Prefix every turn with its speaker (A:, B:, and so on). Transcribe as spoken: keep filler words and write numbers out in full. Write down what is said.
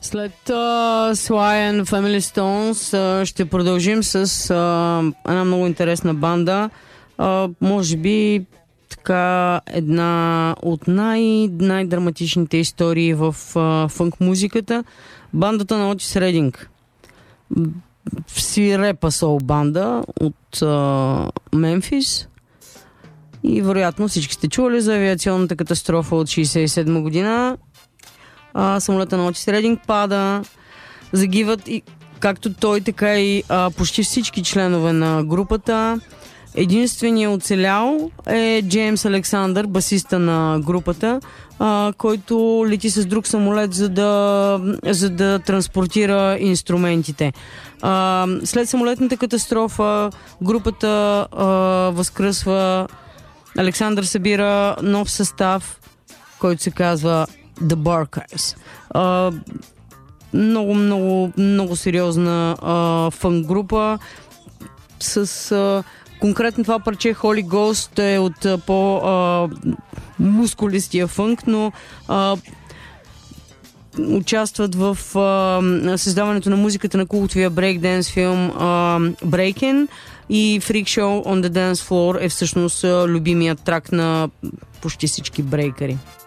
A: След uh, Sly and Family Stones uh, ще продължим с uh, една много интересна банда. Uh, може би така една от най- най-драматичните истории в uh, фънк музиката. Бандата на Отис Рединг. Свирепа сол банда от uh, Мемфис. И вероятно всички сте чували за авиационната катастрофа от шейсет и седма година. А, самолета на Отис Рединг пада, загиват и както той, така и а, почти всички членове на групата. Единственият оцелял е Джеймс Александър, басиста на групата, а, който лети с друг самолет, за да, за да транспортира инструментите. А, след самолетната катастрофа групата а, възкръсва. Александър събира нов състав, който се казва The Barkers. Uh, много, много, много сериозна uh, фънк група с uh, конкретно това парче Holy Ghost е от uh, по-мускулистия uh, фънк, но uh, участват в uh, създаването на музиката на култовия брейкденс филм uh, Breakin' и Freak Show on the Dance Floor е всъщност uh, любимият трак на почти всички брейкъри.